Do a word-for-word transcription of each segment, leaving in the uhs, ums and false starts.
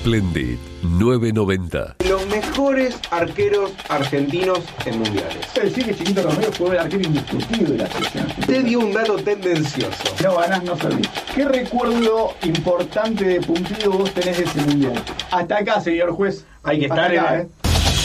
Splendid nueve noventa. Los mejores arqueros argentinos en mundiales. Es decir, que Chiquito Romero fue el arquero indiscutible de la selección. Usted dio un dato tendencioso. No ganás, no servís. ¿Qué recuerdo importante de puntido vos tenés de ese mundial? Hasta acá, señor juez. Hay que estar acá, ¿eh?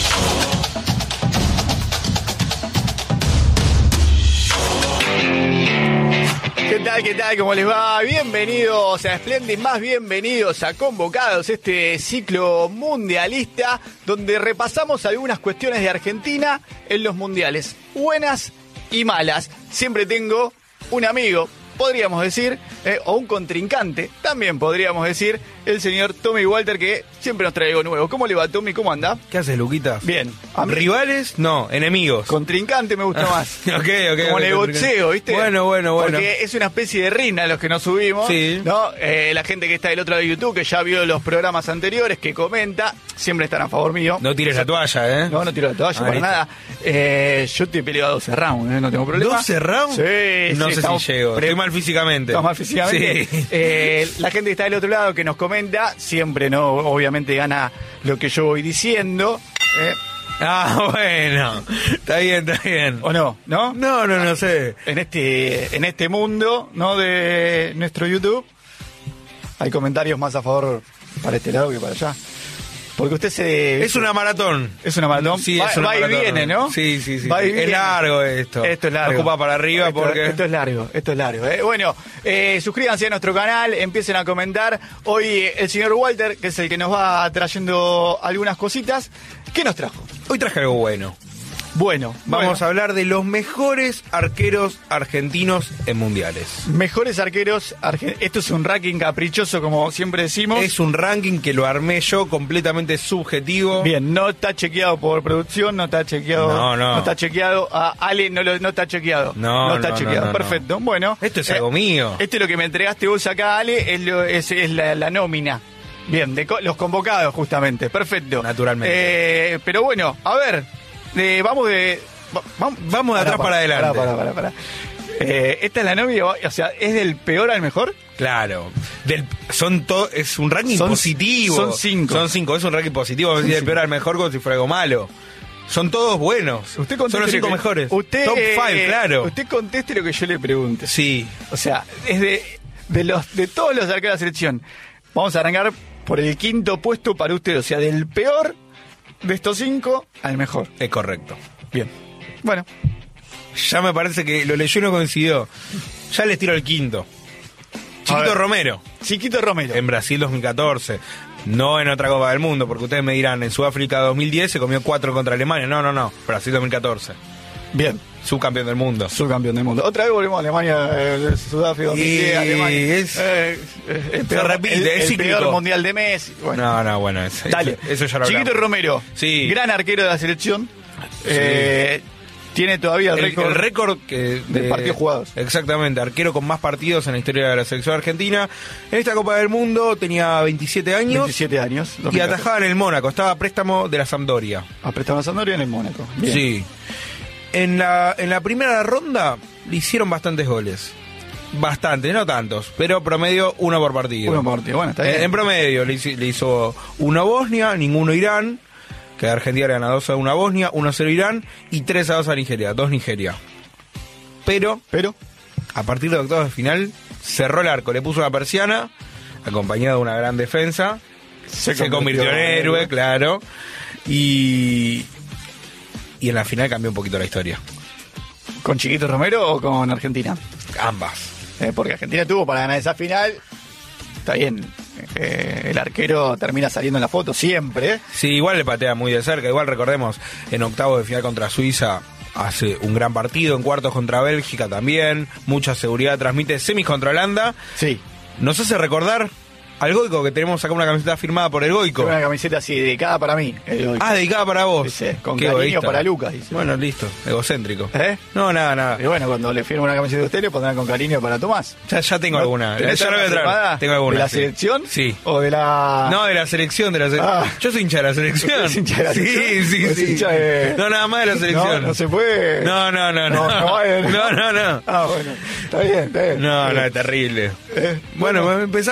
¿Qué tal? ¿Qué tal? ¿Cómo les va? Bienvenidos a Splendid, más bienvenidos a Convocados, este ciclo mundialista donde repasamos algunas cuestiones de Argentina en los mundiales, buenas y malas. Siempre tengo un amigo, podríamos decir, eh, o un contrincante, también podríamos decir, el señor Tommy Walter, que siempre nos trae algo nuevo. ¿Cómo le va, Tommy? ¿Cómo anda? ¿Qué haces, Luquita? Bien. ¿Rivales? No, enemigos. Contrincante me gusta más. ok, ok. Como ok, en el boxeo, ¿viste? Bueno, bueno, bueno. Porque es una especie de rina los que nos subimos. Sí. ¿No? Eh, la gente que está del otro lado de YouTube, que ya vio los programas anteriores, que comenta, siempre están a favor mío. No tires la toalla, ¿eh? No, no tiro la toalla, Ahí para está. nada. Eh, yo te he peleado doce rounds, ¿eh? No tengo problema. ¿doce rounds? Sí, No sí, sé estamos si llego. pre- Estoy mal físicamente. Estamos mal físicamente. Sí. Eh, la gente que está del otro lado, que nos comenta, siempre, ¿no? Obviamente gana lo que yo voy diciendo. ¿eh? Ah, bueno. Está bien, está bien. ¿O no? ¿No? No, no, no sé. En este, en este mundo, ¿no? De nuestro YouTube, hay comentarios más a favor para este lado que para allá. Porque usted se... Es una maratón. Es una maratón. Sí, va, es una va y maratón. viene, ¿no? Sí, sí, sí. Va y Es viene. largo esto. Esto es largo. Ocupa para arriba esto, porque... Esto es largo, esto es largo. ¿eh? Bueno, eh, suscríbanse a nuestro canal, empiecen a comentar. Hoy el señor Walter, que es el que nos va trayendo algunas cositas. ¿Qué nos trajo? Hoy traje algo bueno. Bueno, Vamos bueno. a hablar de los mejores arqueros argentinos en mundiales. Mejores arqueros. Arge- Esto es un ranking caprichoso, como siempre decimos. Es un ranking que lo armé yo, completamente subjetivo. Bien, no está chequeado por producción, no está chequeado. No, no. está chequeado. A Ale no, lo, no está chequeado. No, está no, chequeado. no, no, Perfecto. Bueno. Esto es algo mío. Esto es lo que me entregaste vos acá, Ale, es, lo- es, es la, la nómina. Bien, de co- los convocados, justamente. Perfecto. Naturalmente. Eh, pero bueno, a ver, eh, vamos de. va- Vamos, Vamos de atrás para adelante. Para, para, para, Eh, esta es la nómina, o sea, ¿es del peor al mejor? Claro. Del, son to, es un ranking Son- positivo. son cinco. Son cinco, es un ranking positivo. Son Decir del cinco. peor al mejor como si fuera algo malo. Son todos buenos. Usted son conteste los cinco lo que- mejores. Usted, Top five, eh, claro. Usted conteste lo que yo le pregunte. Sí. O sea, es de, de los de todos los arqueros de la selección. Vamos a arrancar por el quinto puesto para usted. O sea, del peor de estos cinco al mejor. Es correcto. Bien. Bueno, Ya me parece que lo leyó y no coincidió. Ya les tiro el quinto. A Chiquito ver. Romero. Chiquito Romero. En Brasil dos mil catorce. No en otra Copa del Mundo, porque ustedes me dirán, en Sudáfrica dos mil diez se comió cuatro contra Alemania. No, no, no. Brasil dos mil catorce. Bien. Subcampeón del mundo. Subcampeón del mundo. Otra vez volvemos a Alemania, eh, Sudáfrica, dos mil diez, Y Alemania. es- Eh, eh, el peor, repite, el, es el cíclico. peor mundial de Messi. Bueno. No, no, bueno. Eso, Dale. Eso ya lo Chiquito hablamos. Romero. Sí. Gran arquero de la selección. Eh, tiene todavía el El récord. el récord que de partidos jugados. Exactamente, arquero con más partidos en la historia de la selección argentina. En esta Copa del Mundo tenía veintisiete años veintisiete años. y dos mil catorce. atajaba en el Mónaco, estaba a préstamo de la Sampdoria. A préstamo a Sampdoria en el Mónaco. Bien. Sí. En la, en la primera ronda le hicieron bastantes goles. Bastantes, no tantos, pero promedio uno por partido. Uno por partido. Bueno, está bien. En, en promedio le hizo, le hizo uno Bosnia, ninguno Irán, que Argentina le gana dos a uno a Bosnia, uno a cero Irán y tres a dos a Nigeria, dos Nigeria. Pero, Pero, a partir de octavos de final, cerró el arco, le puso una persiana, acompañado de una gran defensa, se, convirtió en héroe, claro, y, y en la final cambió un poquito la historia. ¿con Chiquito Romero o con Argentina? Ambas. Eh, porque Argentina tuvo para ganar esa final. Está bien. Eh, el arquero termina saliendo en la foto siempre. Sí, igual le patea muy de cerca, igual recordemos, en octavos de final contra Suiza hace un gran partido, en cuartos contra Bélgica también, mucha seguridad, transmite semis contra Holanda. Sí. Nos hace recordar al Goico, que tenemos acá una camiseta firmada por el Goico. Una camiseta así dedicada para mí. el Goico. Ah, dedicada para vos. Dice, con Qué cariño egoísta. para Lucas, dice. Bueno, listo, egocéntrico. ¿Eh? No, nada, nada. Y bueno, cuando le firme una camiseta de usted, le pondrán con cariño para Tomás. Ya, ya tengo ¿No? alguna. ¿Tenés Ya la voy a alguna traer. firmada? Tengo alguna. ¿De la sí. selección? Sí. ¿O de la...? No, de la selección, de la selección. Ah. Yo soy hincha de la selección. ¿Usted es hincha de la selección? Sí, sí, ¿O es sí. hincha de- No, nada más de la selección. No, no se puede. No, no, no, No, no. no vale, no. No, no, no. Ah, bueno. Está bien, está bien. No, Está no, bien. es terrible. Eh, Bueno, empezamos.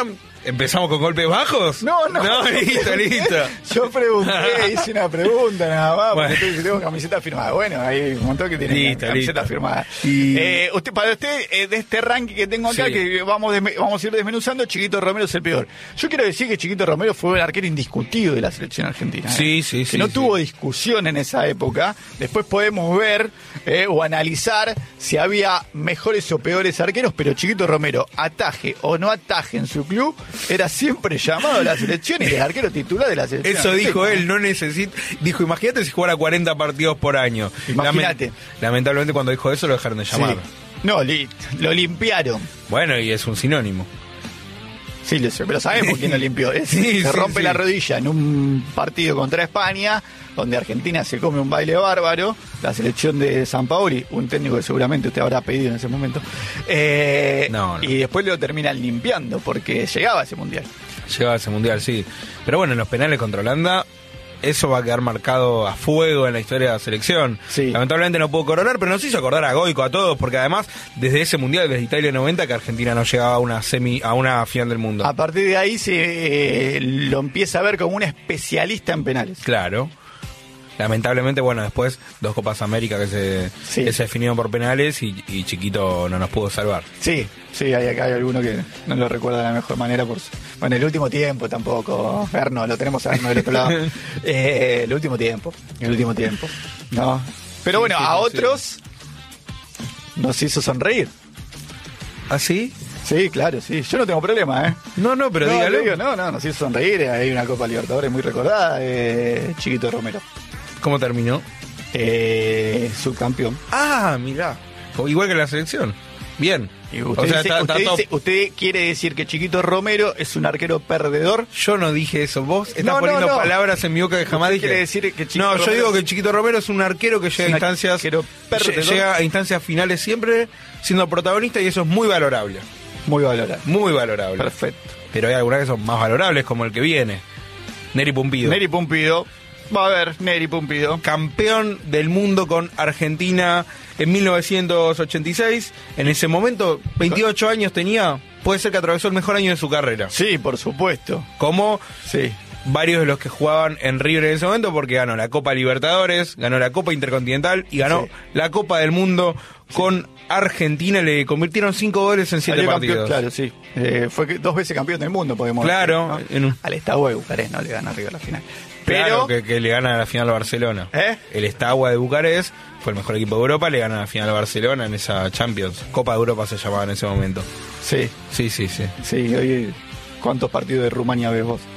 ¿Empezamos con golpes bajos? No, no. No, listo, listo. Yo pregunté, hice una pregunta nada más, porque Bueno. bueno. tengo camiseta firmada. Bueno, hay un montón que tienen Listo, camiseta listo. firmada. Y- Eh, usted, para usted, eh, de este ranking que tengo acá, Sí. que vamos, desme- vamos a ir desmenuzando, Chiquito Romero es el peor. Yo quiero decir que Chiquito Romero fue un arquero indiscutido de la selección argentina. ¿eh? Sí, sí, que sí, no sí. tuvo discusión en esa época. Después podemos ver eh, o analizar si había mejores o peores arqueros, pero Chiquito Romero, ataje o no ataje en su club, era siempre llamado a la selección y el arquero titular de la selección. Eso dijo argentina. él, no necesita. Dijo, imagínate si jugara cuarenta partidos por año. Imagínate. Lamen- lamentablemente cuando dijo eso lo dejaron de Sí. llamar. No, li- lo limpiaron. Bueno, y es un sinónimo. Sí, lo sé, pero sabemos quién lo limpió. Es- Sí, se sí, rompe sí. la rodilla en un partido contra España, donde Argentina se come un baile bárbaro. La selección de Sampaoli, un técnico que seguramente usted habrá pedido en ese momento. Eh, No, no. Y después lo terminan limpiando porque llegaba a ese mundial. Llegaba a ese mundial, sí. Pero bueno, en los penales contra Holanda, eso va a quedar marcado a fuego en la historia de la selección. Sí. Lamentablemente no pudo coronar, pero nos hizo acordar a Goico, a todos, porque además, desde ese mundial, desde Italia noventa, que Argentina no llegaba a una semi, a una final del mundo. A partir de ahí se eh, lo empieza a ver como un especialista en penales. Claro. Lamentablemente, bueno, después dos Copas América que se, Sí. que se definieron por penales y, y Chiquito no nos pudo salvar. Sí, sí, hay acá hay alguno que no lo recuerda de la mejor manera. Por su- Bueno, el último tiempo tampoco. Erno, lo tenemos a Erno del otro lado. Eh, el último tiempo, el último tiempo. No. Pero bueno, Sí, sí, a sí. otros nos hizo sonreír. ¿Ah, sí? Sí, claro, sí. Yo no tengo problema, ¿eh? No, no, pero no, dígalo. le digo, no, no, nos hizo sonreír. Hay una Copa Libertadores muy recordada de Chiquito Romero. ¿Cómo terminó? Eh, subcampeón. Ah, mirá. Igual que la selección. Bien. Y usted, O sea, dice- está- usted, está top. dice- usted quiere decir que Chiquito Romero es un arquero perdedor. Yo no dije eso. Vos estás No, no, poniendo no. palabras en mi boca que jamás ¿Usted dije. quiere decir que Chiquito no, yo Romero digo es- que Chiquito Romero es un arquero que llega a un instancias arquero perdedor. llega a instancias finales siempre siendo protagonista y eso es muy valorable. Muy valorado. Muy valorable. Perfecto. Pero hay algunas que son más valorables, como el que viene. Neri Pumpido. Neri Pumpido. Va a ver, Neri Pumpido. Campeón del mundo con Argentina en mil novecientos ochenta y seis. En ese momento, veintiocho años tenía. Puede ser que atravesó el mejor año de su carrera. Sí, por supuesto. Como Sí. varios de los que jugaban en River en ese momento, porque ganó la Copa Libertadores, ganó la Copa Intercontinental y ganó Sí. la Copa del Mundo con Argentina. Le convirtieron cinco goles en siete Salió partidos. campeón, claro, sí. Eh, fue que- dos veces campeón del mundo, podemos Claro, decir, en ¿no? un- Al Estado de Bucarest no le gana River la final. Claro, Pero, que, que le gana a la final a Barcelona. ¿Eh? El Steaua de Bucarest fue el mejor equipo de Europa, le gana a la final a Barcelona en esa Champions. Copa de Europa se llamaba en ese momento. sí, Sí, sí, sí. sí, hoy, ¿cuántos partidos de Rumania ves vos?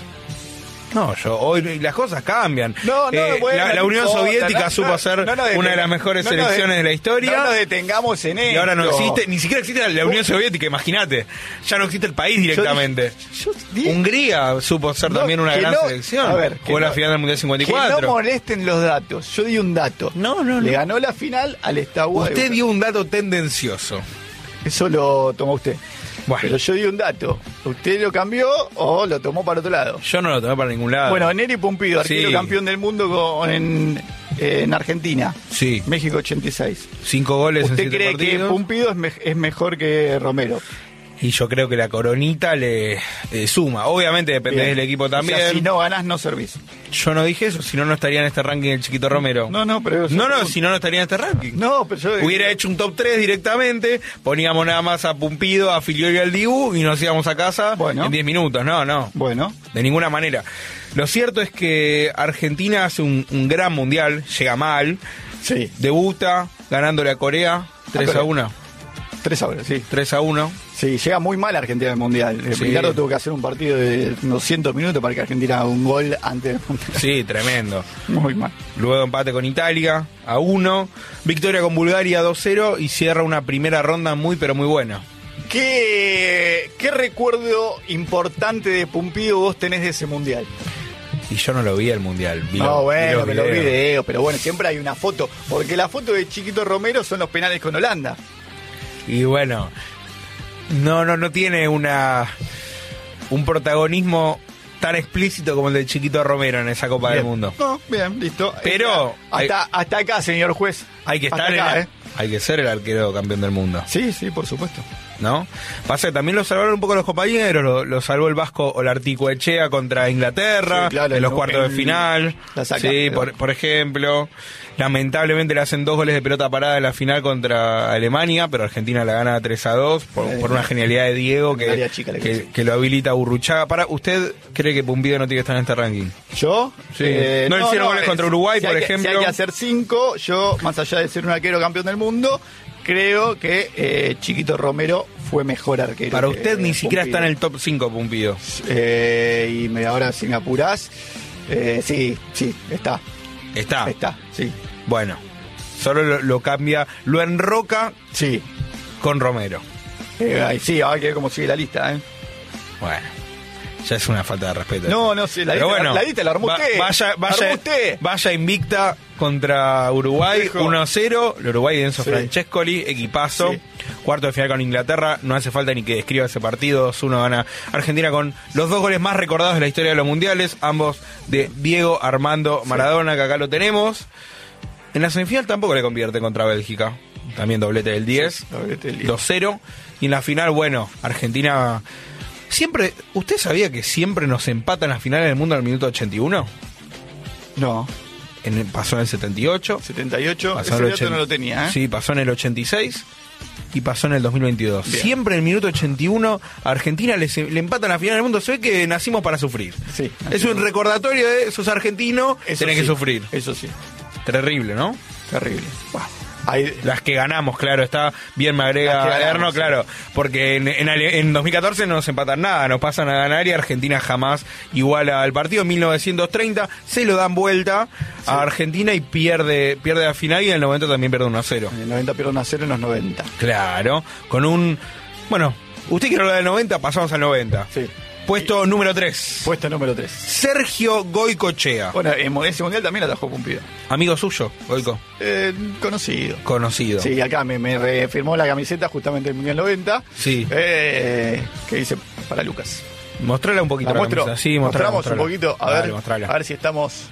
No, yo hoy las cosas cambian. No, no, Eh, bueno, la, la no Unión importa, Soviética no, supo no, ser no nos una de detengamos. las mejores No nos selecciones de- de la historia. No nos detengamos en Y ahora no esto. existe, ni siquiera existe la Unión Soviética, imagínate. Ya no existe el país directamente. Yo di- Hungría supo ser No, también una que gran no- selección. a ver, que Jugó la no- final del Mundial cincuenta y Que cuatro. no molesten los datos. Yo di un dato. No, no, Le no. ganó la final al Steaua. de Usted Bucarest. dio un dato tendencioso. Eso lo tomó usted. Bueno. Pero yo di un dato. ¿Usted lo cambió o lo tomó para otro lado? Yo no lo tomé para ningún lado. Bueno, Neri Pumpido, arquero Sí. campeón del mundo con- en, en Argentina. Sí. México ochenta y seis. Cinco goles en ¿Usted siete cree que partidos. Pumpido es, me- es mejor que Romero? Y yo creo que la coronita le eh, suma. Obviamente depende Bien. del equipo O sea, también. si no ganás, no servís. Yo no dije eso, si no, no estaría en este ranking el Chiquito Romero. No, no, pero... No, no, si no, no estaría en este ranking. No, pero yo... Hubiera hecho un top tres directamente, poníamos nada más a Pumpido, a Filiol y al Dibu y nos íbamos a casa Bueno. en diez minutos. No, no, Bueno, de ninguna manera. Lo cierto es que Argentina hace un, un gran mundial, llega mal, sí. debuta ganándole a Corea tres a Corea. uno. Tres horas, sí. tres a uno. Sí, llega muy mal Argentina al Mundial. Eh, Sí. Ricardo tuvo que hacer un partido de doscientos minutos para que Argentina haga un gol antes del Mundial. Sí, tremendo. Muy mal. Luego empate con Italia a uno, victoria con Bulgaria dos cero y cierra una primera ronda muy pero muy buena. ¿Qué, ¿Qué recuerdo importante de Pumpido vos tenés de ese Mundial? Y yo no lo vi el mundial. Vi No, los- vi bueno, los me lo videos. video, pero bueno, siempre hay una foto. Porque la foto de Chiquito Romero son los penales con Holanda. Y bueno, no, no, no tiene una un protagonismo tan explícito como el de Chiquito Romero en esa Copa del Bien. Mundo. No, bien, listo. Pero- Hasta, hasta acá, señor juez. Hay que Hasta estar acá, en- ¿eh? hay que ser el arquero campeón del mundo. Sí, sí, por supuesto. ¿no? Pasa que también lo salvaron un poco los compañeros, lo, lo salvó el vasco Olarticoechea contra Inglaterra, Sí, claro, en los el- cuartos de el- final, la saca, sí, pero- por, por ejemplo. Lamentablemente le hacen dos goles de pelota parada en la final contra Alemania, pero Argentina la gana tres a dos por, Eh, por una genialidad de Diego el que, área chica le que, crece. que lo habilita a Burruchaga. Para, ¿usted cree que Pumpido no tiene que estar en este ranking? ¿Yo? Sí. No hicieron goles eh, contra Uruguay, si por hay que- ejemplo. Si hay que hacer cinco, yo, más allá de ser un arquero campeón del mundo, creo que eh, Chiquito Romero fue mejor arquero. Para que usted ni siquiera Pumpido. está en el top cinco Pumpido. Eh, y me, ahora si me apurás, eh, sí, sí, está. Está. Está, sí. Bueno, solo lo, lo cambia, lo enroca Sí. con Romero. Eh, ay, sí, ahora que ver cómo sigue la lista, ¿eh? Bueno, ya es una falta de respeto. No, no sé, la Pero lista, bueno, la, la lista la armó va- usted. Vaya, La vaya, armó usted. vaya invicta contra Uruguay, Viejo. uno a cero. El Uruguay de Enzo Sí. Francescoli, equipazo. Sí. Cuarto de final con Inglaterra, no hace falta ni que describa ese partido. dos uno gana Argentina con los dos goles más recordados de la historia de los mundiales, ambos de Diego Armando Maradona, que acá lo tenemos. En la semifinal tampoco le convierte contra Bélgica, también doblete del diez, Doblete del diez. dos cero. Y en la final, bueno, Argentina... Siempre, ¿usted sabía que siempre nos empatan las finales del mundo en el minuto ochenta y uno? No, En el- pasó en el setenta y ocho. setenta y ocho, Pasó ese en el dato ochenta no lo tenía, ¿eh? Sí, pasó en el ochenta y seis y pasó en el dos mil veintidós. Bien. Siempre en el minuto ochenta y uno a Argentina le, le empatan la final del mundo. Se ve que nacimos para sufrir. Sí. Es un recordatorio de sos argentino, Eso tenés que sí, sufrir. Eso sí, Terrible, ¿no? terrible. Buah. Ahí, Las que ganamos, claro, está bien, me agrega Las que ganamos, Erno, sí. claro, porque en, en, Ale- en dos mil catorce no nos empatan nada, nos pasan a ganar y Argentina jamás iguala al partido. En mil novecientos treinta se lo dan vuelta a Argentina y pierde pierde la final y en el noventa también pierde uno a cero. en el noventa pierde uno a cero en los noventa. Claro, con un... Bueno, usted quiere hablar del noventa, pasamos al noventa. Sí. Puesto número tres. Puesto número tres. Sergio Goicoechea. Bueno, en ese mundial también la atajó Pumpido. Amigo suyo, Goico. Eh, conocido. Conocido. Sí, acá me, me reafirmó la camiseta justamente del mundial noventa. Sí. Eh, que dice para Lucas. Mostrala un poquito. La muestro. camisa. Sí, mostrala, Mostramos mostrala. un poquito. A Dale, ver, mostrala. a ver si estamos.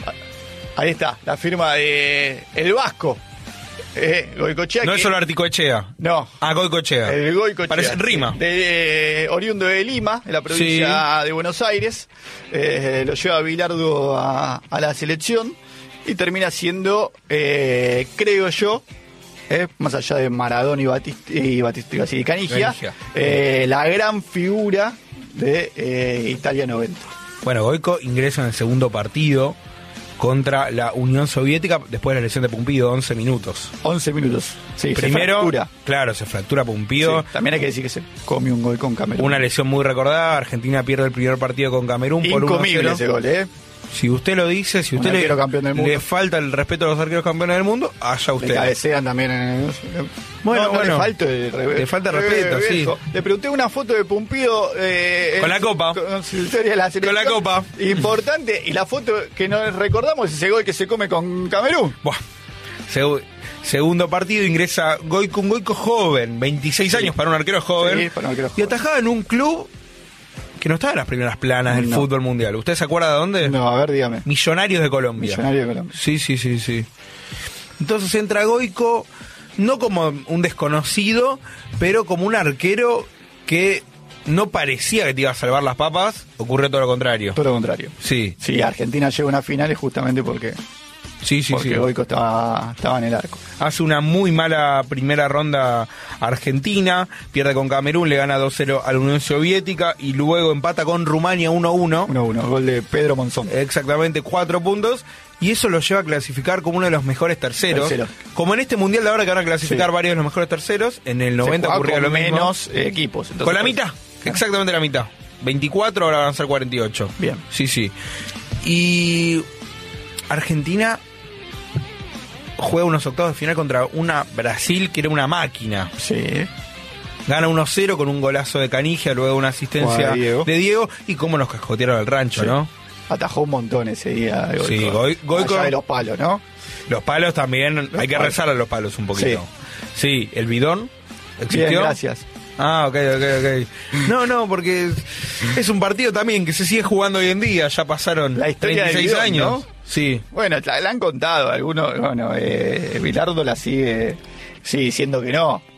Ahí está, la firma de el Vasco. Eh, Goicoechea. No que- es solo Articoechea. No. Ah, Goicoechea. El Goicoechea. Parece rima. De, eh, oriundo de Lima, en la provincia de Buenos Aires. Eh, lo lleva Bilardo a, a la selección y termina siendo, eh, creo yo, eh, más allá de Maradona y Batista y, Batista, iba a decir, y Canigia, Canigia. eh, la gran figura de eh, Italia noventa. Bueno, Goico ingresa en el segundo partido contra la Unión Soviética después de la lesión de Pumpido, once minutos. once minutos. Sí, se Primero, fractura. claro, se fractura Pumpido. Sí, también hay que decir que se come un gol con Camerún. Una lesión muy recordada. Argentina pierde el primer partido con Camerún por uno a Incomible cero. ese gol, ¿eh? Si usted lo dice, si Un usted le, arquero campeón del mundo. le falta el respeto a los arqueros campeones del mundo, allá Le usted. cabecean también en el... Bueno, no, no bueno. le falta el re- Le falta re- respeto, sí. viejo. Le pregunté una foto de Pumpido eh, Con en- la copa. con su historia de la selección. Con la copa. Importante. Y la foto que nos recordamos es ese gol que se come con Camerún. Buah. Segu- segundo partido ingresa Goico, un Goico joven, veintiséis años para un arquero joven. Sí, para un arquero Y joven. atajaba en un club que no estaba en las primeras planas del No. fútbol mundial. ¿Usted se acuerda de dónde? No, a ver, dígame. Millonarios de Colombia. Millonario de Colombia. Sí, sí, sí, sí. Entonces entra Goico, no como un desconocido, pero como un arquero que no parecía que te iba a salvar las papas. Ocurrió todo lo contrario. Todo lo contrario. Sí, Sí, Argentina llega a una final es justamente porque, sí, sí. porque sí. Goico estaba, estaba en el arco. Hace una muy mala primera ronda Argentina, pierde con Camerún, le gana dos cero a la Unión Soviética y luego empata con Rumania uno uno. uno a uno, gol de Pedro Monzón. Exactamente cuatro puntos. Y eso lo lleva a clasificar como uno de los mejores terceros. Tercero. Como en este mundial de ahora que van a clasificar Sí. varios de los mejores terceros. En el Se noventa jugaba ocurría con lo mismo. menos eh, equipos. Entonces, Con la pues, mitad, exactamente la mitad. veinticuatro, ahora van a ser cuarenta y ocho. Bien. Sí, sí. Y Argentina juega unos octavos de final contra una Brasil que era una máquina. Sí. Gana uno cero con un golazo de Canigia, luego una asistencia Jugada de Diego. de Diego. Y cómo nos cascotearon el rancho, Sí. ¿no? Atajó un montón ese día. Goico. Sí, Goi- Goico- Allá de los palos, ¿no? Los palos también, hay que palos. rezar a los palos un poquito. Sí, el bidón. ¿Existió? Bien, gracias. Ah, ok, ok, ok. No, no, porque es un partido también que se sigue jugando hoy en día. Ya pasaron La historia del treinta y seis bidón, años. ¿no? Sí. Bueno, la, la han contado algunos. Bueno, eh, Bilardo la sigue, sigue diciendo que no.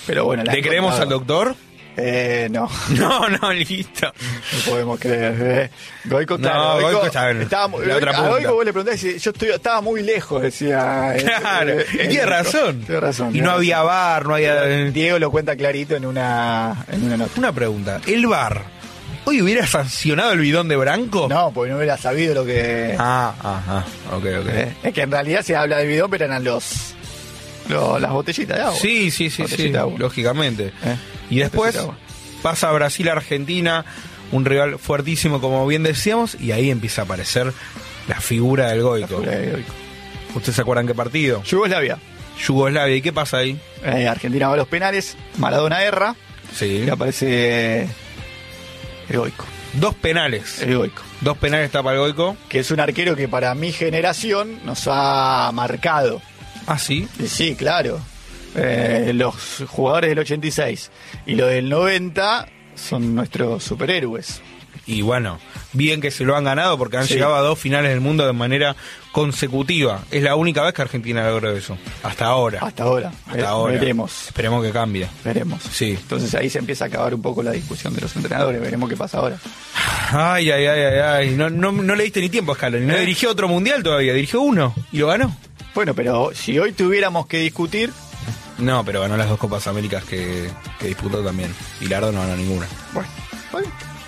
Pero bueno, la ¿Le creemos encontrado. al doctor? Eh, no. No, no, listo. No podemos creer. Eh. Goico, No, claro, Goico está en estaba, muy- la otra a punta. Goico vos le preguntás y yo estoy, estaba muy lejos, decía. eh, Claro, eh, y eh, tiene razón. Tiene razón. Y tiene no razón. había bar, no había... Diego lo cuenta clarito en una, en una nota. Una pregunta, ¿el bar hoy hubiera sancionado el bidón de Branco? No, porque no hubiera sabido lo que... Ah, ah, ah, ok, ok. eh, es que en realidad se habla de bidón, pero eran los, los las botellitas de agua. Sí, sí, sí, Botellita sí, de agua. lógicamente. Eh, Y después botellita de agua. pasa a Brasil-Argentina, un rival fuertísimo, como bien decíamos, y ahí empieza a aparecer la figura del Goico. La figura de Goico. ¿Ustedes se acuerdan qué partido? Yugoslavia. Yugoslavia, ¿y qué pasa ahí? Eh, Argentina va a los penales, Maradona erra, Sí. y aparece el Goico. Dos penales. El Goico. Dos penales tapa el Goico. Que es un arquero que para mi generación nos ha marcado. Ah, sí. Y sí, claro. Eh, los jugadores del ochenta y seis y los del noventa son nuestros superhéroes. Y bueno, bien que se lo han ganado porque han Sí. llegado a dos finales del mundo de manera consecutiva. Es la única vez que Argentina logró eso. Hasta ahora. Hasta ahora. Hasta Eh, ahora. Veremos. Esperemos que cambie. Veremos. Sí. Entonces ahí se empieza a acabar un poco la discusión de los entrenadores. Veremos qué pasa ahora. Ay, ay, ay, ay, ay. No, no, no le diste ni tiempo a Scaloni. No ¿Eh? dirigió otro mundial todavía. Dirigió uno y lo ganó. Bueno, pero si hoy tuviéramos que discutir, No, pero ganó las dos Copas Américas que, que disputó también. Y Lardo no ganó ninguna. bueno, bueno.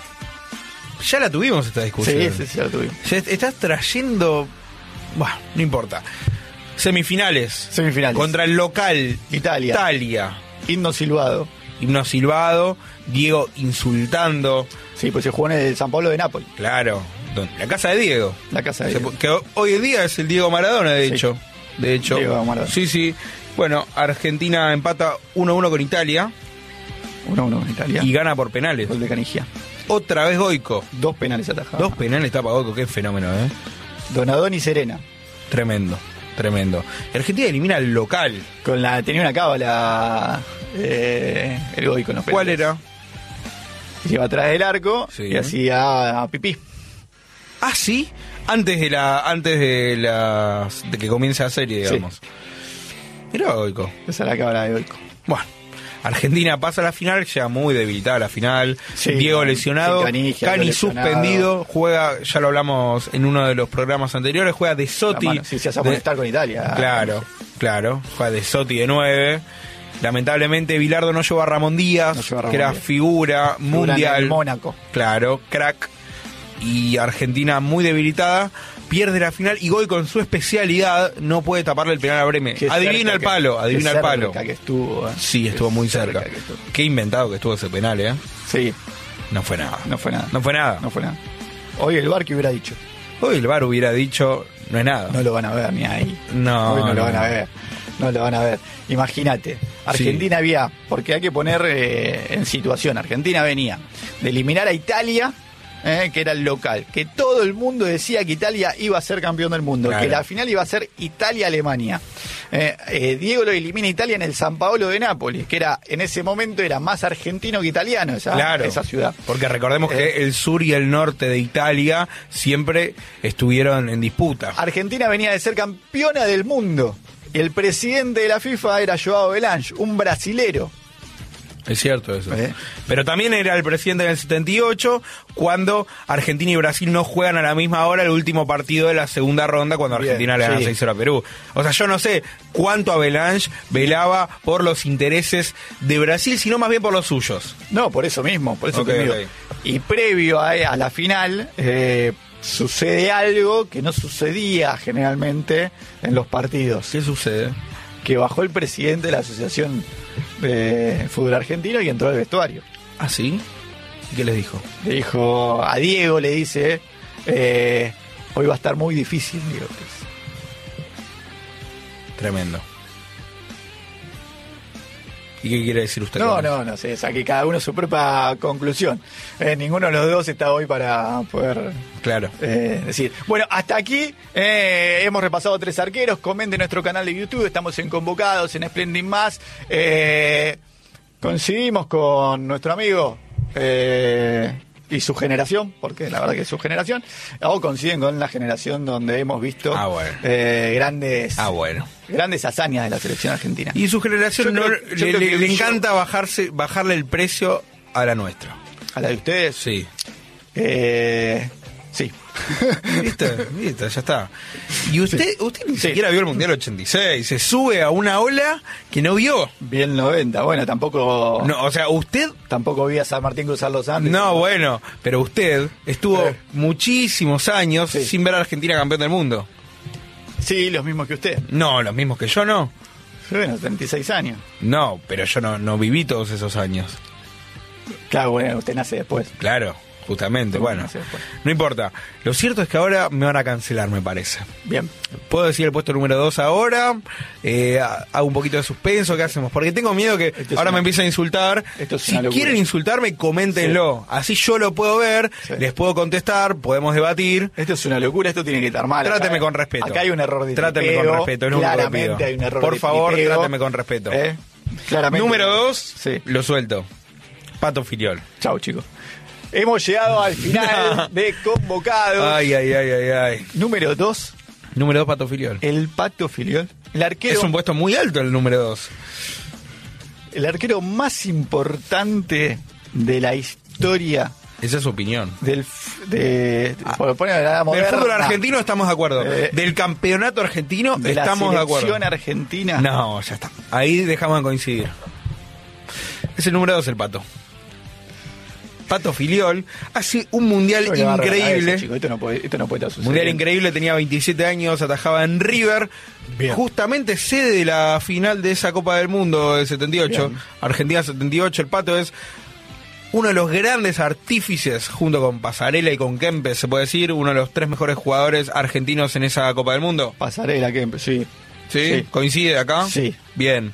Ya la tuvimos esta discusión. Sí, sí, sí, lo tuvimos. Ya est- estás trayendo... Bueno, no importa. Semifinales. Semifinales. Contra el local. Italia. Italia. Himno silbado. Himno silbado. Diego insultando. Sí, pues se jugó en el San Pablo de Nápoles, Claro. don- La casa de Diego. la casa de Se Diego. pu- que hoy en día es el Diego Maradona, de Sí. hecho. De hecho. Diego Maradona. Sí, sí. Bueno, Argentina empata uno a uno con Italia uno a uno en Italia. y gana por penales. Gol de Canigia. Otra vez Goico. Dos penales atajados. Dos penales tapa Goico, qué fenómeno, ¿eh? Donadón y Serena. Tremendo, tremendo. Argentina elimina al local. Con la, tenía una cábala eh, el Goico con los ¿Cuál penales. era? Se iba atrás del arco Sí. y hacía pipí. Ah, sí. Antes de la, antes de la, de que comience la serie, Sí. digamos. Mirá Goico. Esa es la cábala de Goico. Bueno, Argentina pasa a la final, llega muy debilitada a la final. Sí, Diego con- lesionado, sin Canigia, Cani lesionado. suspendido, juega, ya lo hablamos en uno de los programas anteriores, juega de Sotti. La mano, sí, se hace de- molestar con Italia. Claro, claro, juega de Sotti de nueve. Lamentablemente Bilardo no llevó a Ramón Díaz, No llevó a Ramón que era Díaz. figura Figura mundial. en el Mónaco. Claro, crack. Y Argentina muy debilitada, pierde la final y Goico con su especialidad no puede taparle el penal a Breme. Qué Adivina cerca el que- palo, adivina qué el palo. cerca que estuvo. eh. Sí, estuvo Qué muy cerca. que estuvo. Qué inventado que estuvo ese penal, ¿eh? Sí, No fue nada. no fue nada. No fue nada. No fue nada. Hoy el bar que hubiera dicho. Hoy el V A R hubiera dicho, no es nada. No lo van a ver ni ahí. No, Hoy no, no. lo van a ver. No lo van a ver. Imagínate, Argentina había, porque hay que poner eh, en situación, Argentina venía de eliminar a Italia, eh, que era el local, que todo el mundo decía que Italia iba a ser campeón del mundo, Claro. que la final iba a ser Italia-Alemania. Eh, eh, Diego lo elimina a Italia en el San Paolo de Nápoles, que era en ese momento era más argentino que italiano esa, Claro, esa ciudad. porque recordemos Eh. que el sur y el norte de Italia siempre estuvieron en disputa. Argentina venía de ser campeona del mundo. Y el presidente de la FIFA era Joao Belange, un brasilero. Es cierto eso. ¿Eh? Pero también era el presidente en el setenta y ocho, cuando Argentina y Brasil no juegan a la misma hora el último partido de la segunda ronda, cuando Bien, Argentina le gana sí. seis cero a Perú. O sea, yo no sé cuánto Avalanche velaba por los intereses de Brasil, sino más bien por los suyos. No, por eso mismo, por eso Ok, te digo. ok. Y previo a, a la final, eh, sucede algo que no sucedía generalmente en los partidos. ¿Qué sucede? Que bajó el presidente de la Asociación de Fútbol Argentino y entró al vestuario. ¿Ah, sí? ¿Y qué les dijo? Le dijo a Diego, le dice, eh, hoy va a estar muy difícil, Diego. Tremendo. ¿Y qué quiere decir usted? No, con eso? no, no sé, saque cada uno su propia conclusión. Eh, ninguno de los dos está hoy para poder Claro. eh, decir. Bueno, hasta aquí eh, hemos repasado tres arqueros. Comenten nuestro canal de YouTube, estamos en Convocados, en Splendid Más. Eh, coincidimos con nuestro amigo eh, y su generación, porque la verdad que es su generación, o coinciden con la generación donde hemos visto Ah, bueno. eh, grandes Ah, bueno. grandes hazañas de la selección argentina. Y su generación Yo no, creo- yo le, creo le- que le yo- encanta bajarse, bajarle el precio a la nuestra. ¿A la de ustedes? Sí. Eh, sí. ¿Viste? ¿Viste? Ya está. Y usted, usted ni Sí. siquiera vio el Mundial ochenta y seis. Se sube a una ola que no vio. Bien noventa. Bueno, tampoco No, o sea, usted... tampoco vi a San Martín cruzar los Andes. No, bueno, pero usted estuvo Sí. muchísimos años Sí. sin ver a Argentina campeón del mundo. Sí, los mismos que usted. No, los mismos que yo no. Bueno, treinta y seis años. No, pero yo no, no viví todos esos años. Claro, bueno, usted nace después. Claro, justamente, bueno. No sé, después. No importa. Lo cierto es que ahora me van a cancelar, me parece. Bien. Puedo decir el puesto número dos ahora, eh, hago un poquito de suspenso, ¿qué hacemos? Porque tengo miedo que Esto es ahora una- me empiecen a insultar. esto es Si una locura. quieren insultarme, coméntenlo. Así yo lo puedo ver, Sí. les puedo contestar, podemos debatir. Esto es una locura, esto tiene que estar mal. Tráteme Acá- con respeto. Acá hay un error de Tráteme tipeo, con respeto, es lo único que claramente pido. hay un error Por de favor, tipeo. tráteme con respeto. ¿Eh? Claramente. Número dos, Sí. lo suelto. Pato Filiol. Chau, chicos. Hemos llegado al final de Convocados. Ay, ay, ay, ay, ay. Número dos, Número dos, Pato Filiol. el Pato Filiol. El arquero, Es un puesto muy alto el número dos. el arquero más importante de la historia Esa es su opinión. del f- de, por poner la Del moderna, fútbol argentino estamos de acuerdo. Eh, Del campeonato argentino de estamos de la acuerdo. selección argentina. No, ya está. Ahí dejamos de coincidir. Es el número dos el Pato. Pato Filiol hace un mundial Yo le agarro la increíble. cabeza, chico, esto no puede, esto no puede estar sucediendo. Mundial increíble, tenía veintisiete años, atajaba en River. Bien. Justamente sede de la final de esa Copa del Mundo del setenta y ocho. Bien. Argentina setenta y ocho. El Pato es uno de los grandes artífices, junto con Pasarela y con Kempes, se puede decir, uno de los tres mejores jugadores argentinos en esa Copa del Mundo. Pasarela, que sí. ¿Sí? Sí. ¿Coincide acá? Sí. Bien.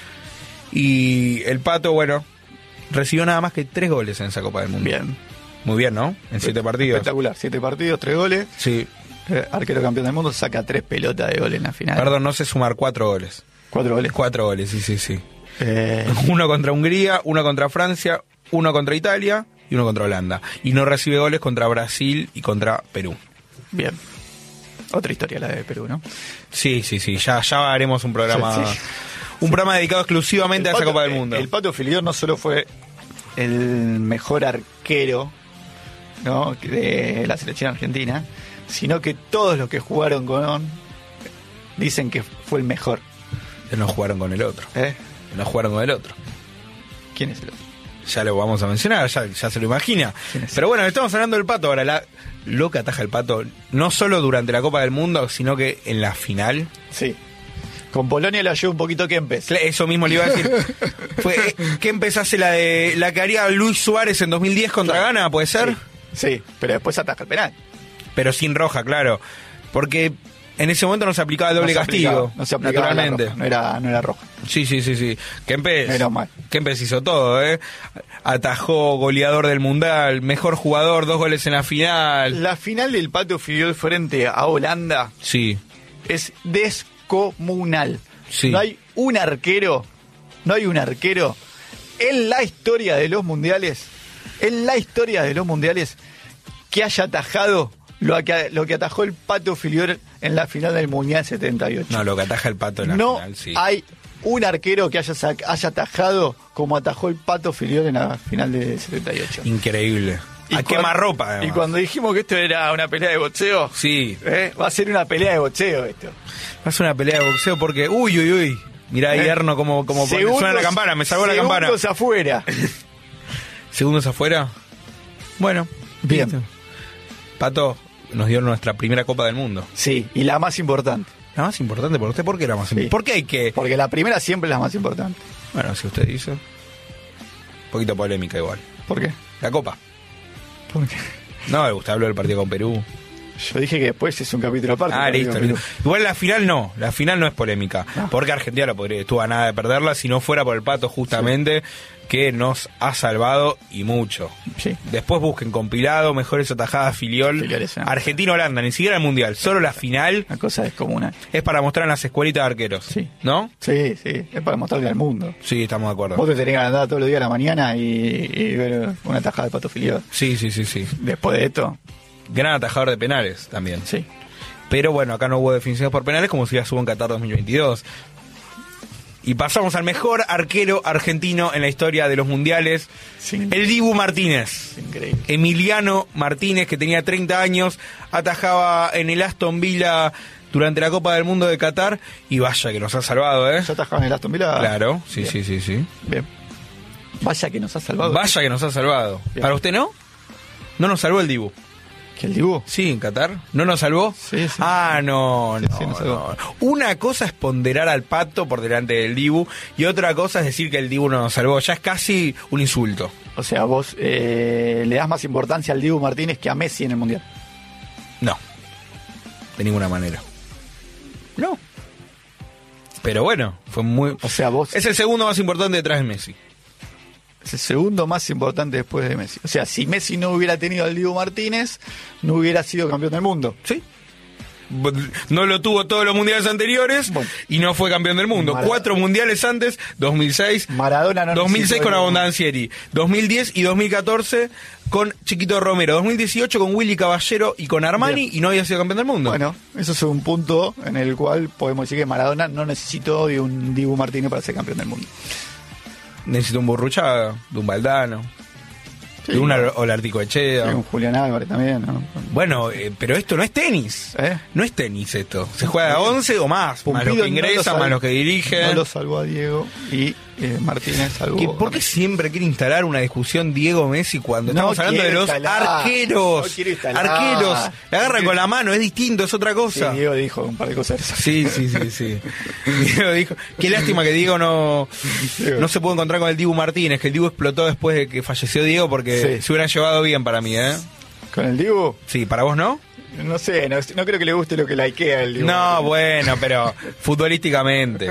Y el Pato, bueno, recibió nada más que tres goles en esa Copa del Mundo. Bien. Muy bien, ¿no? En siete partidos. Espectacular. Siete partidos, tres goles. Sí. Eh, arquero campeón del mundo saca tres pelotas de gol en la final. Perdón, no sé sumar cuatro goles. Cuatro goles. Cuatro goles, sí, sí, sí. Eh, Uno contra Hungría, uno contra Francia, uno contra Italia y uno contra Holanda. Y no recibe goles contra Brasil y contra Perú. bien. Otra historia la de Perú, ¿no? Sí, sí, sí. Ya, ya haremos un programa. Sí, sí. Un programa dedicado exclusivamente El a esa Pato- Copa del Mundo. El Pato Filiol no solo fue el mejor arquero, ¿no?, de la selección argentina, sino que todos los que jugaron con On dicen que fue el mejor. Ya no jugaron con el otro. ¿Eh? No jugaron con el otro. ¿Quién es el otro? Ya lo vamos a mencionar, ya, ya se lo imagina. ¿Quién es? Pero bueno, estamos hablando del Pato ahora. La, lo que ataja el Pato, no solo durante la Copa del Mundo, sino que en la final. Sí. Con Polonia le ayudó un poquito Kempes. Eso mismo le iba a decir. Fue, eh, ¿qué empezase la de la que haría Luis Suárez en dos mil diez contra Claro. Ghana? ¿Puede ser? Sí, sí, pero después ataja el penal. Pero sin roja, claro. Porque en ese momento no se aplicaba el doble No se castigo. aplicaba, no se aplicaba la naturalmente. roja, no era, no era roja. Sí, sí, sí, sí. Kempes, Menos mal. Kempes hizo todo, ¿eh? Atajó, goleador del Mundial, mejor jugador, dos goles en la final. La final del Pato Filiol frente a Holanda Sí, es descomunal. Sí. No hay un arquero, no hay un arquero en la historia de los mundiales, en la historia de los mundiales, que haya atajado lo que, lo que atajó el Pato Filiol en la final del Mundial setenta y ocho. no, lo que ataja el Pato en la No final, sí. hay un arquero que haya, sac- haya atajado como atajó el Pato Filiol en la final del setenta y ocho. Increíble. Y A cuan- quemarropa, Y además. cuando dijimos que esto era una pelea de boxeo, Sí, ¿eh? Va a ser una pelea de boxeo esto. hace una pelea de boxeo porque, uy, uy, uy. Mirá ahí, ¿Eh? Erno, como, como pone- Segundos- suena la campana, me salvó la campana. Segundos afuera. Segundos afuera. Bueno, Bien. listo. Pato nos dio nuestra primera Copa del Mundo. Sí, y la más importante. La más importante por usted, ¿por qué la más Sí. importante? ¿Por qué hay que...? Porque la primera siempre es la más importante. Bueno, si usted dice... Un poquito polémica igual. ¿Por qué? La Copa. Porque No, usted habló del partido con Perú. Yo dije que después es un capítulo aparte. Ah, listo, digo, listo. Igual la final no, la final no es polémica, no. porque Argentina no podría, estuvo a nada de perderla si no fuera por el Pato justamente, sí. que nos ha salvado y mucho. Sí. Después busquen compilado, mejores atajadas Filiol, Filiales, ¿no? Argentina-Holanda, ni siquiera el Mundial, solo la final. Una cosa descomunal. Es para mostrar en las escuelitas de arqueros, sí. ¿no? Sí, sí, es para mostrarle al mundo. Sí, estamos de acuerdo. Vos te tenés que andar todos los días a la mañana y, y ver una tajada de Pato Filiol. Sí, sí, sí, sí. Después de esto... Gran atajador de penales también. Sí. Pero bueno, acá no hubo definiciones por penales como si las hubo en Qatar dos mil veintidós. Y pasamos al mejor arquero argentino en la historia de los mundiales, sí. el Dibu Martínez. Increíble. Emiliano Martínez, que tenía treinta años, atajaba en el Aston Villa durante la Copa del Mundo de Qatar. Y vaya que nos ha salvado, ¿eh? ¿Ya atajaba en el Aston Villa? Claro, sí, Bien. sí, sí, sí. Bien. Vaya que nos ha salvado. Vaya que nos ha salvado. Bien. ¿Para usted no? No nos salvó el Dibu. ¿Que el Dibu? Sí, en Qatar. ¿No nos salvó? Sí, sí. Ah, no, sí, no, sí, nos no. Una cosa es ponderar al Pato por delante del Dibu y otra cosa es decir que el Dibu no nos salvó. Ya es casi un insulto. O sea, vos eh, le das más importancia al Dibu Martínez que a Messi en el Mundial. No. De ninguna manera. No. Pero bueno, fue muy... O sea, vos... Es el segundo más importante detrás de Messi. Es el segundo más importante después de Messi. O sea, si Messi no hubiera tenido al Dibu Martínez, no hubiera sido campeón del mundo. Sí. No lo tuvo todos los mundiales anteriores bueno. y no fue campeón del mundo. Maradona. Cuatro mundiales antes, dos mil seis, Maradona no dos mil seis con Abondancieri, dos mil diez y dos mil catorce con Chiquito Romero, dos mil dieciocho con Willy Caballero y con Armani. Bien. Y no había sido campeón del mundo. Bueno, eso es un punto en el cual podemos decir que Maradona no necesitó de un Dibu Martínez para ser campeón del mundo. Necesito un Burruchaga, de un Valdano, sí, de un Olarticoechea. Sí, un Julián Álvarez también, ¿no? Bueno, eh, pero esto no es tenis. ¿Eh? No es tenis esto. Se juega a once o más. Pumpido más los que ingresan, no más los que dirigen. No lo salvó a Diego y eh, Martínez salvó. ¿Qué, ¿Por qué siempre quiere instalar una discusión Diego-Messi cuando no estamos hablando de los instalar, arqueros? No arqueros. La agarra no con la mano, es distinto, es otra cosa. Sí, Diego dijo un par de cosas. Sí, sí, sí, sí. Diego dijo. Qué lástima que Diego no, Diego. no se pudo encontrar con el Dibu Martínez, que el Dibu explotó después de que falleció Diego porque sí. se hubieran llevado bien para mí, ¿eh? ¿Con el Dibu? Sí, ¿para vos no? No sé, no, no creo que le guste lo que likea el Dibu. No, bueno, pero futbolísticamente.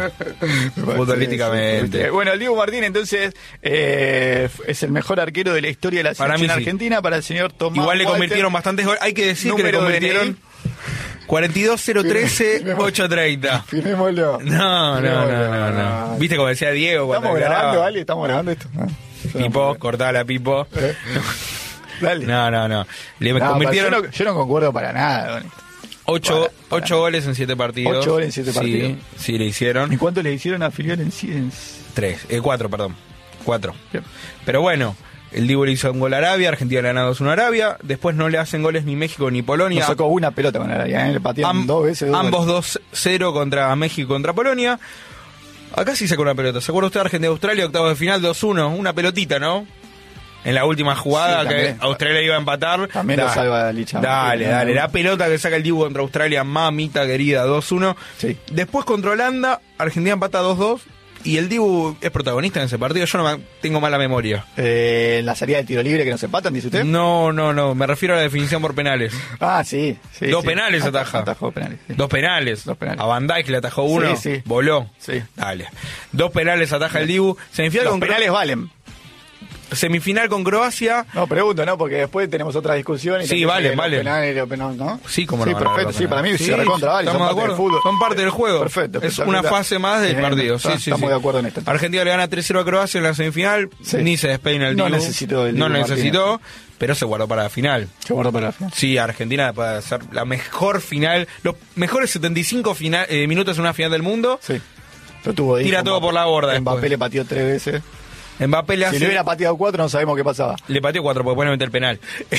futbolísticamente. Sí, bueno, el Dibu Martínez entonces eh, es el mejor arquero de la historia de la selección sí. argentina para el señor Tomás Igual le Walter. Convirtieron bastantes goles. Hay que decir que le convirtieron cuarenta y dos cero trece ocho treinta. Firmémoslo. No, no, no, no, no. ¿Viste como decía Diego cuando Estamos grabando, ¿vale? Estamos grabando esto. No, Pipo, cortaba la Pipo. ¿Eh? Dale. No, no, no. Le no, convirtieron... Yo no, yo no concuerdo para nada con esto. Ocho, para, para ocho goles en siete partidos. Ocho goles en siete partidos. Sí, sí, le hicieron. ¿Y cuánto le hicieron a Filiol en cien? Tres, eh, cuatro, perdón. Cuatro. Bien. Pero bueno, el Dibu le hizo un gol a Arabia, Argentina le ganó dos uno a Arabia. Después no le hacen goles ni México ni Polonia. No sacó una pelota con Arabia, ¿eh? Le patearon Am, dos veces. Dos ambos dos cero contra México y contra Polonia. Acá sí sacó una pelota. ¿Se acuerda usted de Argentina-Australia, octavos de final, dos uno? Una pelotita, ¿no? En la última jugada sí, que Australia iba a empatar. También da, lo salva Licha. Dale, dale. La pelota que saca el Dibu contra Australia, mamita querida, dos uno. Sí. Después contra Holanda, Argentina empata dos dos. Y el Dibu es protagonista en ese partido. Yo no me, tengo mala memoria. Eh, ¿La salida de tiro libre que nos empatan, dice usted? No, no, no. Me refiero a la definición por penales. Ah, sí. sí Dos sí. penales ataja. Atajó penales. Sí. Dos penales. Dos penales. A Van Dijk le atajó uno. Sí, sí. Voló. Sí. Dale. Dos penales ataja el Dibu. Semifinal Los con penales Cro- valen. Semifinal con Croacia. No, pregunto, ¿no? Porque después tenemos otra discusión. Y sí, vale, vale. Penales, los penales, ¿no? Sí, como sí, no. perfecto. Sí, para mí sí, se recontra vale. Estamos de acuerdo. Fútbol. Son parte del juego. Perfecto. Es una fase más del eh, partido. Sí, está, sí, estamos sí. de acuerdo en esto. Argentina le gana tres cero a Croacia en la semifinal. Sí. Ni se despeina el No Dibu. necesitó el No Dibu necesitó, Martínez. pero se guardó para la final. Se guardó para la final. Sí, Argentina puede hacer la mejor final, los mejores setenta y cinco final, eh, minutos en una final del mundo. Sí. Lo tuvo ahí. Tira todo por la borda. Mbappé después. le pateó tres veces. Mbappé le hace... Si le hubiera pateado cuatro, no sabemos qué pasaba. Le pateó cuatro porque puede meter penal.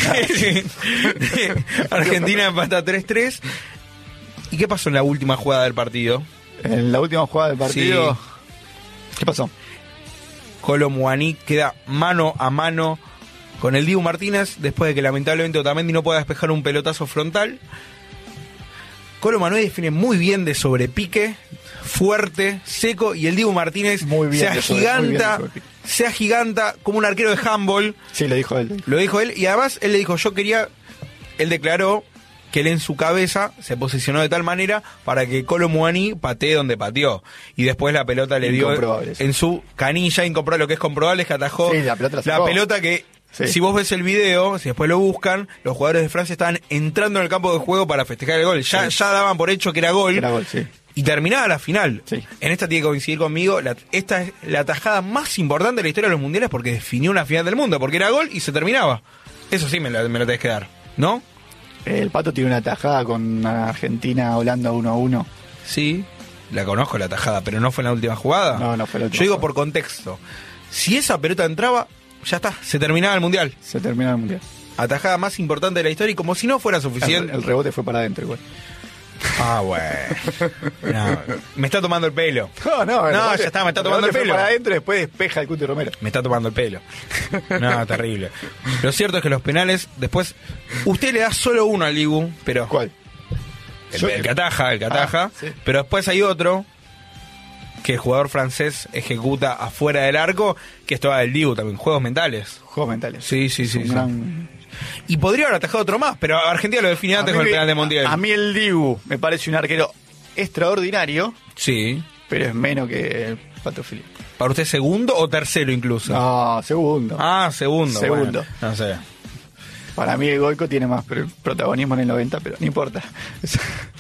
Argentina empata tres tres. ¿Y qué pasó en la última jugada del partido? En la última jugada del partido... Sí. ¿Qué pasó? Colo Muani queda mano a mano con el Dibu Martínez después de que lamentablemente Otamendi no pueda despejar un pelotazo frontal. Colo Muani define muy bien de sobrepique, fuerte, seco, y el Dibu Martínez muy bien se agiganta, se agiganta como un arquero de handball. Sí, lo dijo él. Lo dijo él, y además él le dijo, yo quería, él declaró que él en su cabeza se posicionó de tal manera para que Kolo Muani patee donde pateó. Y después la pelota le dio en su canilla, incomprobable. Lo que es comprobable es que atajó sí, la pelota, la la pelota que, sí. Si vos ves el video, si después lo buscan, los jugadores de Francia estaban entrando en el campo de juego para festejar el gol. Ya, sí. ya daban por hecho que era gol. Era gol, sí. Y terminaba la final. Sí. En esta tiene que coincidir conmigo. La, esta es la tajada más importante de la historia de los mundiales porque definió una final del mundo. Porque era gol y se terminaba. Eso sí me lo, me lo tenés que dar, ¿no? El Pato tiene una tajada con Argentina-Holanda uno a uno. Sí, la conozco la tajada, pero no fue en la última jugada. No, no fue la última. Yo digo jugada. por contexto. Si esa pelota entraba, ya está, se terminaba el mundial. Se terminaba el mundial. Atajada más importante de la historia y como si no fuera suficiente. El, el rebote fue para adentro igual. Ah, bueno. No, me está tomando el pelo. No, no, no ya está, me está tomando el pelo. Para adentro y después despeja el Cuti Romero. Me está tomando el pelo. No, terrible. Lo cierto es que los penales, después, usted le da solo uno al Dibu, pero. ¿Cuál? El, el que ataja, el que ataja. Ah, sí. Pero después hay otro que el jugador francés ejecuta afuera del arco, que es todo el Dibu también. Juegos mentales. Juegos mentales. Sí, sí, sí. Un sí. gran... Y podría haber atajado otro más, pero Argentina lo definió antes con el penal de Mundial. A mí el Dibu me parece un arquero extraordinario. Sí. Pero es menos que el Pato Filip. ¿Para usted segundo o tercero incluso? No, segundo. Ah, segundo. Segundo. Bueno, no sé. Para mí el Goico tiene más protagonismo en el noventa, pero no importa. Eso,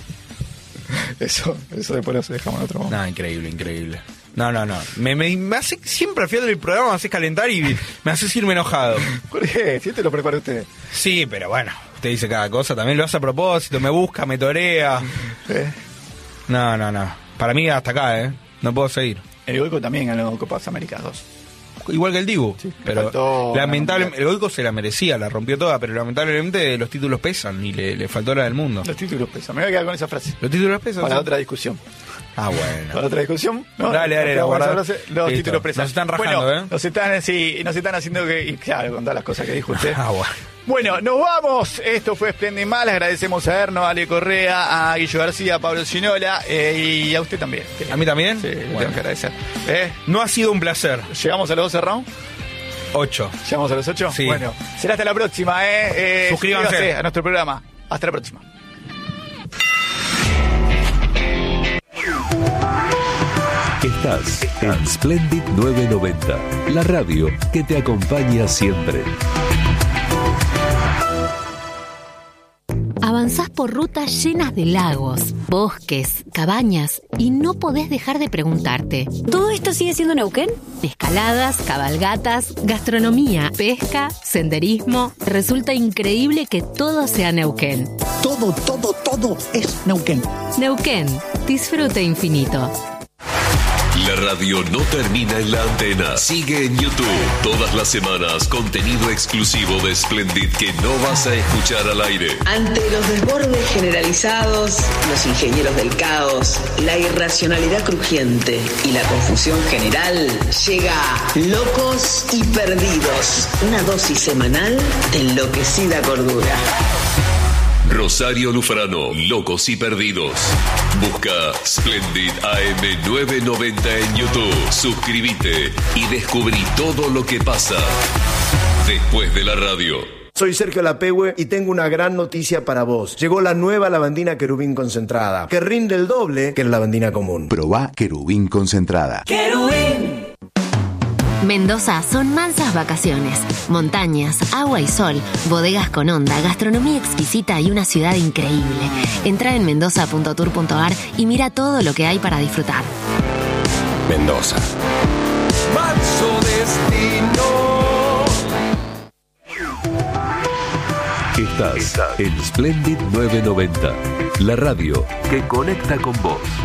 eso, eso después lo dejamos en otro momento. No, increíble, increíble. No, no, no. Me, me, me hace, siempre al final del programa me haces calentar y me haces irme enojado. ¿Por qué? Si te lo prepara usted. Sí, pero bueno, usted dice cada cosa. También lo hace a propósito, me busca, me torea. ¿Eh? No, no, no. Para mí hasta acá, ¿eh? No puedo seguir. El Goico también ganó Copas Américas dos. Igual que el Dibu. Sí, pero lamentablemente, el Goico se la merecía, la rompió toda, pero lamentablemente los títulos pesan y le, le faltó la del mundo. Los títulos pesan. Me voy a quedar con esa frase. Los títulos pesan. Para ¿sí? otra discusión. Ah, bueno. Para otra discusión. ¿No? Dale, dale, la guarda. Los Listo. títulos pesan. Nos están rajando, bueno, ¿eh? Nos están, sí, nos están haciendo que... Y claro, con todas las cosas que dijo usted. Ah, bueno. Bueno, nos vamos. Esto fue Espléndid Mal. Agradecemos a Erno, a Ale Correa, a Guillo García, a Pablo Sinola eh, y a usted también. ¿A mí también? Sí, le bueno. tengo que agradecer. ¿Eh? No ha sido un placer. ¿Llegamos a los doce rounds? ocho. ¿Llegamos a los ocho? Sí. Bueno, será hasta la próxima, ¿eh? eh Suscríbanse. suscríbanse a nuestro programa. Hasta la próxima. Estás en Splendid novecientos noventa, la radio que te acompaña siempre. Avanzás por rutas llenas de lagos, bosques, cabañas y no podés dejar de preguntarte: ¿todo esto sigue siendo Neuquén? Escaladas, cabalgatas, gastronomía, pesca, senderismo. Resulta increíble que todo sea Neuquén. Todo, todo, todo es Neuquén. Neuquén, disfrute infinito. La radio no termina en la antena. Sigue en YouTube. Todas las semanas, contenido exclusivo de Splendid que no vas a escuchar al aire. Ante los desbordes generalizados, los ingenieros del caos, la irracionalidad crujiente y la confusión general, llega Locos y Perdidos, una dosis semanal de enloquecida cordura. Rosario Lufrano, Locos y Perdidos. Busca Splendid A M novecientos noventa en YouTube. Suscríbete y descubrí todo lo que pasa después de la radio. Soy Sergio Lapehue y tengo una gran noticia para vos. Llegó la nueva lavandina Querubín concentrada, que rinde el doble que la lavandina común. Probá Querubín concentrada. ¡Querubín! Mendoza son mansas vacaciones, montañas, agua y sol, bodegas con onda, gastronomía exquisita y una ciudad increíble. Entra en mendoza punto tour punto ar y mira todo lo que hay para disfrutar. Mendoza. Manso destino. Estás en Splendid novecientos noventa, la radio que conecta con vos.